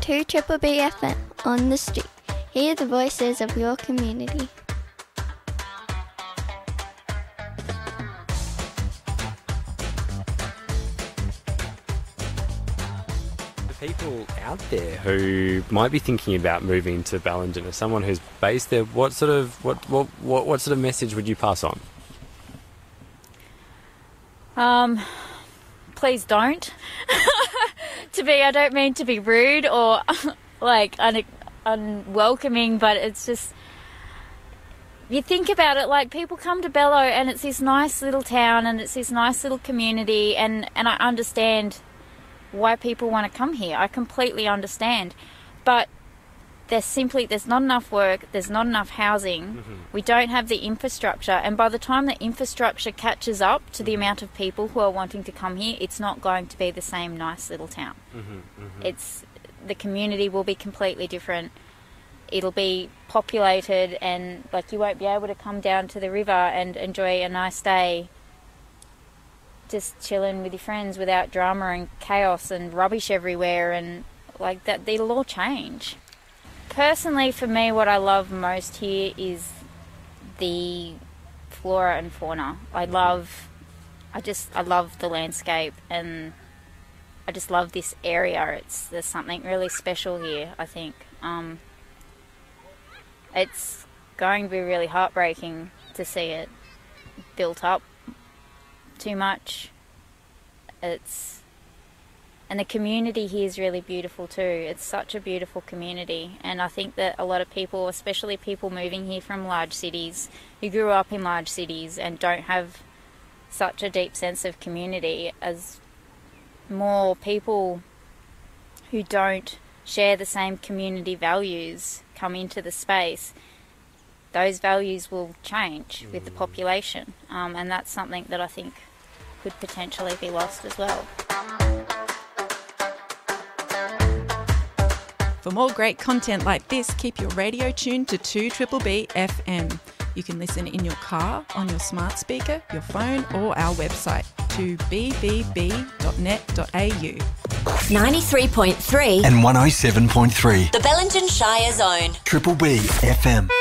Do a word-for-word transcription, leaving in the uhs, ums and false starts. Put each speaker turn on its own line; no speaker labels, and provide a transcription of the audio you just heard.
to Triple B F M on the street. Hear the voices of your community.
People out there who might be thinking about moving to Ballingen, as someone who's based there, what sort of what what what, what sort of message would you pass on?
Um, please don't. To be, I don't mean to be rude or like un- unwelcoming, but it's just, you think about it, like people come to Bello and it's this nice little town and it's this nice little community, and and I understand why people want to come here. I completely understand, but there's simply there's not enough work, there's not enough housing, mm-hmm. we don't have the infrastructure, and by the time the infrastructure catches up to the amount of people who are wanting to come here, it's not going to be the same nice little town. Mm-hmm, mm-hmm. It's the community will be completely different. It'll be populated, and like you won't be able to come down to the river and enjoy a nice day just chilling with your friends without drama and chaos and rubbish everywhere, and like that, it'll all change. Personally, for me, what I love most here is the flora and fauna. I love, I just, I love the landscape, and I just love this area. It's, there's something really special here, I think. Um, it's going to be really heartbreaking to see it built up too much. It's, and the community here is really beautiful too. It's such a beautiful community, and I think that a lot of people, especially people moving here from large cities, who grew up in large cities and don't have such a deep sense of community, as more people who don't share the same community values come into the space, those values will change with the population, um, and that's something that I think could potentially be lost as well.
For more great content like this, keep your radio tuned to two Triple B F M. You can listen in your car, on your smart speaker, your phone, or our website, two b b b dot net dot a u.
ninety-three point three
and one oh seven point three.
The Bellingen Shire Zone.
Triple B F M.